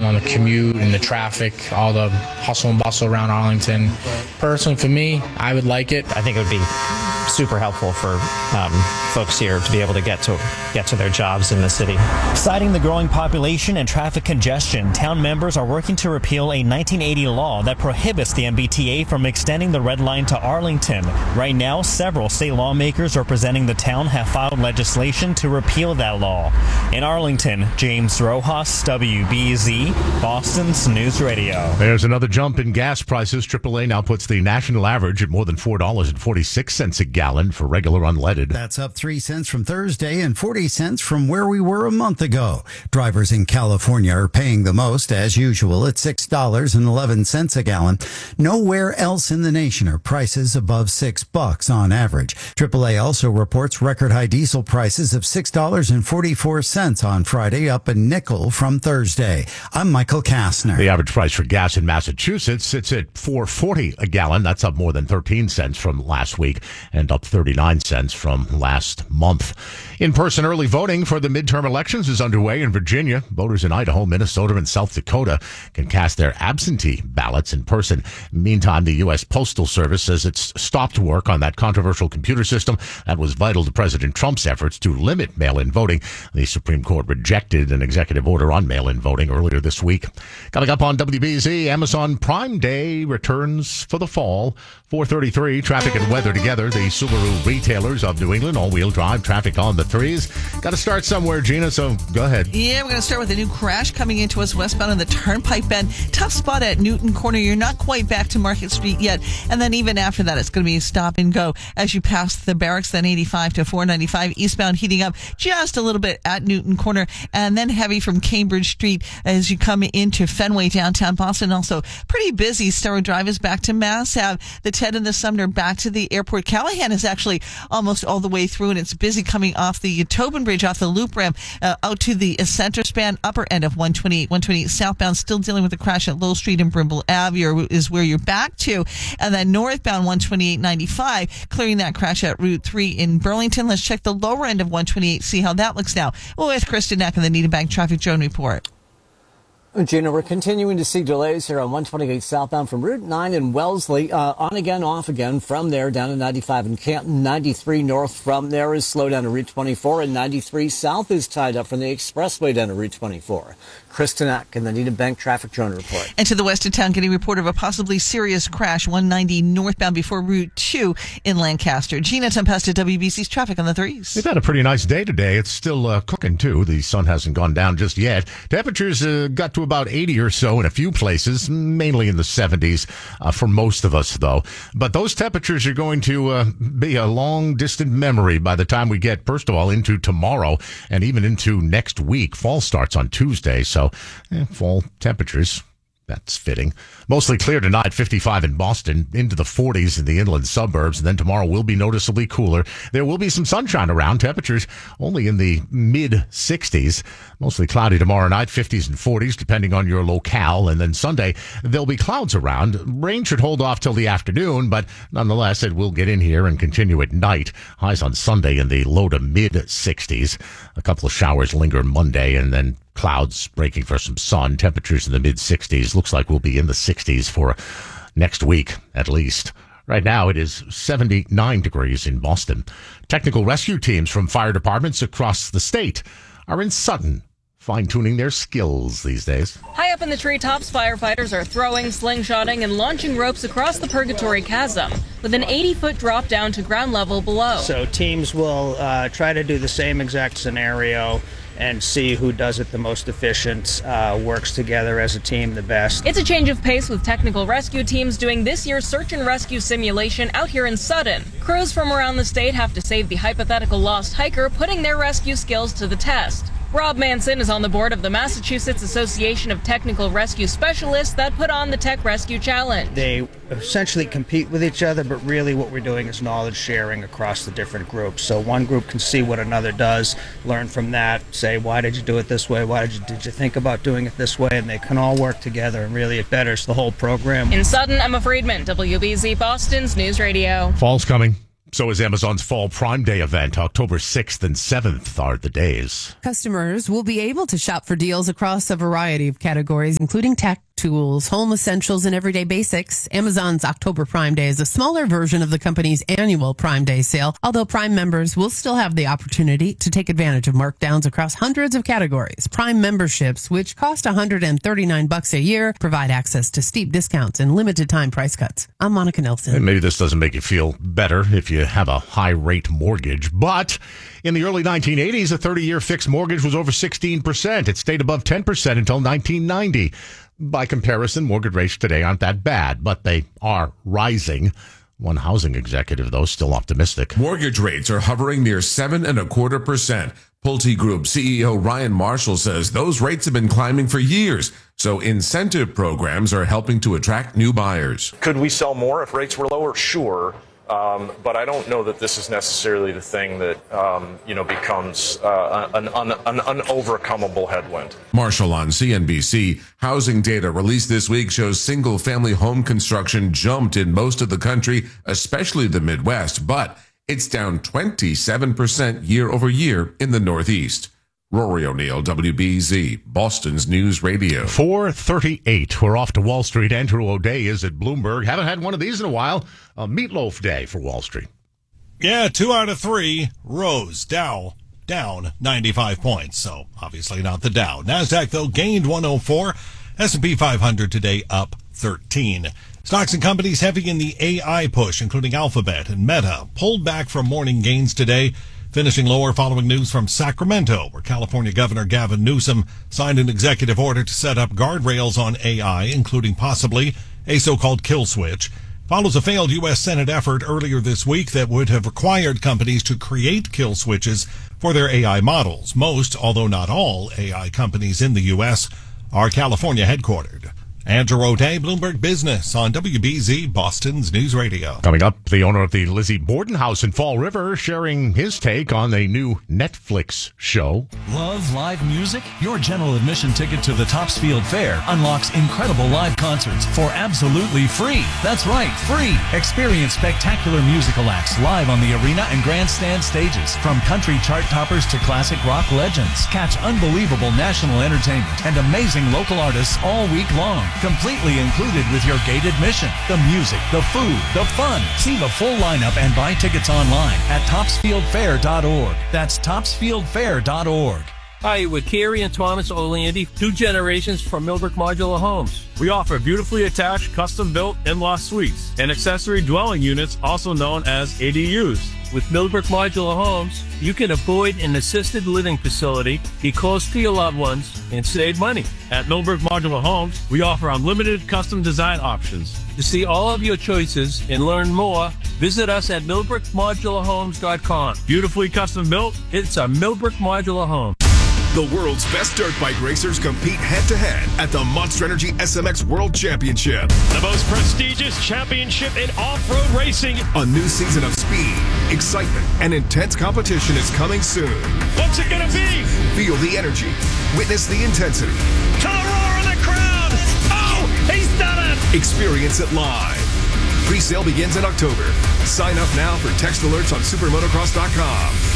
on the commute and the traffic, all the hustle and bustle around Arlington. Personally, for me, I would like it. I think it would be super helpful for folks here to be able to get to their jobs in the city. Citing the growing population and traffic congestion, town members are working to repeal a 1980 law that prohibits the MBTA from extending the Red Line to Arlington. Right now, several state lawmakers representing the town have filed legislation to repeal that law. In Arlington, James Rojas, WBZ, Boston's News Radio. There's another jump in gas prices. AAA now puts the national average at more than $4.46 a gallon for regular unleaded. That's up 3 cents from Thursday and 40 cents from where we were a month ago. Drivers in California are paying the most, as usual, at $6.11 a gallon. Nowhere else in the nation are prices above $6 on average. AAA also reports record high diesel prices of $6.44 on Friday, up a nickel from Thursday. I'm Michael Kastner. The average price for gas in Massachusetts sits at $4.40 a gallon. That's up more than 13 cents from last week and up 39 cents from last month. In-person early voting for the midterm elections is underway in Virginia. Voters in Idaho, Minnesota, and South Dakota can cast their absentee ballots in person. Meantime, the U.S. Postal Service says it's stopped work on that controversial computer system that was vital to President Trump's efforts to limit mail-in voting. The Supreme Court rejected an executive order on mail-in voting earlier this week. Coming up on WBZ, Amazon Prime Day returns for the fall. 4:33, traffic and weather together. The Subaru retailers of New England, all-wheel drive traffic on the threes. Got to start somewhere, Gina, so go ahead. Yeah, we're going to start with a new crash coming into us westbound on the Turnpike Bend. Tough spot at Newton Corner. You're not quite back to Market Street yet. And then even after that, it's going to be a stop and go as you pass the barracks, then 85 to 495 eastbound, heating up just a little bit at Newton Corner, and then heavy from Cambridge Street as you come into Fenway, downtown Boston. Also pretty busy. Starrow Drive is back to Mass Ave. The Ted and the Sumner back to the airport. Callahan is actually almost all the way through, and it's busy coming off the Tobin Bridge, off the loop ramp, out to the center span, upper end of 128 southbound, still dealing with the crash at Lowell Street and Brimble Ave is where you're back to. And then northbound 128-95, clearing that crash at Route 3 in Burlington. Let's check the lower end of 128, see how that looks now. With Kristen Eck and the Needham Bank Traffic Drone Report. Gina, we're continuing to see delays here on 128 southbound from Route 9 in Wellesley. On again, off again from there down to 95 in Canton. 93 north from there is slow down to Route 24, and 93 south is tied up from the expressway down to Route 24. Kristen Eck and the Needham Bank Traffic Drone Report. And to the west of town, getting a report of a possibly serious crash, 190 northbound before Route 2 in Lancaster. Gina Tempesta, WBC's traffic on the threes. We've had a pretty nice day today. It's still cooking, too. The sun hasn't gone down just yet. Temperatures got to about 80 or so in a few places, mainly in the 70s for most of us, though. But those temperatures are going to be a long-distant memory by the time we get, first of all, into tomorrow and even into next week. Fall starts on Tuesday, so fall temperatures. That's fitting. Mostly clear tonight, 55 in Boston, into the 40s in the inland suburbs, and then tomorrow will be noticeably cooler. There will be some sunshine around, temperatures only in the mid-60s. Mostly cloudy tomorrow night, 50s and 40s, depending on your locale. And then Sunday, there'll be clouds around. Rain should hold off till the afternoon, but nonetheless, it will get in here and continue at night. Highs on Sunday in the low to mid-60s. A couple of showers linger Monday, and then clouds breaking for some sun. Temperatures in the mid-60s. Looks like we'll be in the 60s for next week, at least. Right now, it is 79 degrees in Boston. Technical rescue teams from fire departments across the state are in Sutton, fine-tuning their skills these days. High up in the treetops, firefighters are throwing, slingshotting, and launching ropes across the Purgatory Chasm, with an 80-foot drop down to ground level below. So teams will try to do the same exact scenario and see who does it the most efficient, works together as a team the best. It's a change of pace with technical rescue teams doing this year's search and rescue simulation out here in Sutton. Crews from around the state have to save the hypothetical lost hiker, putting their rescue skills to the test. Rob Manson is on the board of the Massachusetts Association of Technical Rescue Specialists that put on the Tech Rescue Challenge. They essentially compete with each other, but really what we're doing is knowledge sharing across the different groups. So one group can see what another does, learn from that, say, why did you do it this way? Did you think about doing it this way? And they can all work together, and really it betters the whole program. In Sutton, Emma Friedman, WBZ Boston's News Radio. Fall's coming. So is Amazon's Fall Prime Day event. October 6th and 7th are the days. Customers will be able to shop for deals across a variety of categories, including tech, tools, home essentials, and everyday basics. Amazon's October Prime Day is a smaller version of the company's annual Prime Day sale, although Prime members will still have the opportunity to take advantage of markdowns across hundreds of categories. Prime memberships, which cost $139 a year, provide access to steep discounts and limited time price cuts. I'm Monica Nelson. And maybe this doesn't make you feel better if you have a high-rate mortgage, but in the early 1980s, a 30-year fixed mortgage was over 16%. It stayed above 10% until 1990. By comparison, mortgage rates today aren't that bad, but they are rising. One housing executive, though, still optimistic. Mortgage rates are hovering near 7.25%. Pulte Group CEO Ryan Marshall says those rates have been climbing for years, so incentive programs are helping to attract new buyers. Could we sell more if rates were lower? Sure. But I don't know that this is necessarily the thing that, becomes an unovercomable headwind. Marshall on CNBC. Housing data released this week shows single-family home construction jumped in most of the country, especially the Midwest, but it's down 27% year over year in the Northeast. Rory O'Neill, WBZ, Boston's News Radio. 4:38. We're off to Wall Street. Andrew O'Day is at Bloomberg. Haven't had one of these in a while. A meatloaf day for Wall Street. Yeah, 2 out of 3 rose. Dow down 95 points, so obviously not the Dow. NASDAQ, though, gained 104. S&P 500 today up 13. Stocks and companies heavy in the AI push, including Alphabet and Meta, pulled back from morning gains today, finishing lower following news from Sacramento, where California Governor Gavin Newsom signed an executive order to set up guardrails on AI, including possibly a so-called kill switch. Follows a failed U.S. Senate effort earlier this week that would have required companies to create kill switches for their AI models. Most, although not all, AI companies in the U.S. are California headquartered. Andrew O'Day, Bloomberg Business on WBZ, Boston's News Radio. Coming up, the owner of the Lizzie Borden House in Fall River sharing his take on a new Netflix show. Love live music? Your general admission ticket to the Topsfield Fair unlocks incredible live concerts for absolutely free. That's right, free. Experience spectacular musical acts live on the arena and grandstand stages. From country chart toppers to classic rock legends. Catch unbelievable national entertainment and amazing local artists all week long. Completely included with your gate admission. The music, the food, the fun. See the full lineup and buy tickets online at topsfieldfair.org. That's topsfieldfair.org. Hi, we're Carrie and Thomas Orlandi, 2 generations from Millbrook Modular Homes. We offer beautifully attached, custom-built in-law suites and accessory dwelling units, also known as ADUs. With Millbrook Modular Homes, you can avoid an assisted living facility, be close to your loved ones, and save money. At Millbrook Modular Homes, we offer unlimited custom design options. To see all of your choices and learn more, visit us at millbrookmodularhomes.com. Beautifully custom built, it's a Millbrook Modular Home. The world's best dirt bike racers compete head-to-head at the Monster Energy SMX World Championship. The most prestigious championship in off-road racing. A new season of speed, excitement, and intense competition is coming soon. What's it gonna be? Feel the energy. Witness the intensity. To the roar in the crowd! Oh, he's done it! Experience it live. Pre-sale begins in October. Sign up now for text alerts on supermotocross.com.